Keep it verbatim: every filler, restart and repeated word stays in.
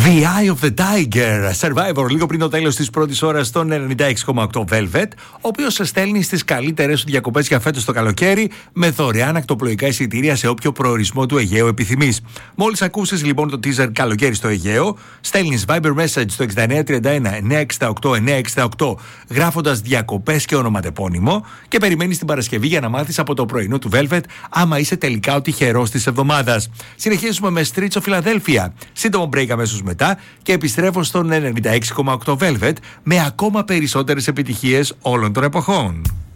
The Eye of the Tiger, Survivor, λίγο πριν το τέλος της πρώτης ώρας στον ενενήντα έξι κόμμα οκτώ Velvet, ο οποίος σε στέλνει στις καλύτερες του διακοπές για φέτος το καλοκαίρι με δωρεάν ακτοπλοϊκά εισιτήρια σε όποιο προορισμό του Αιγαίου επιθυμείς. Μόλις ακούσεις λοιπόν το teaser καλοκαίρι στο Αιγαίο, στέλνεις Viber message στο εξήντα εννέα τριάντα ένα εννιακόσια εξήντα οκτώ εννιακόσια εξήντα οκτώ γράφοντας διακοπές και ονοματεπώνυμο και περιμένεις την Παρασκευή για να μάθεις από το πρωινό του Velvet άμα είσαι τελικά ο τυχερός της εβδομάδας. Συνεχίζουμε με Streets of Philadelphia. Σύντομο break αμέσως μετά και επιστρέφω στον ενενήντα έξι κόμμα οκτώ Velvet με ακόμα περισσότερες επιτυχίες όλων των εποχών.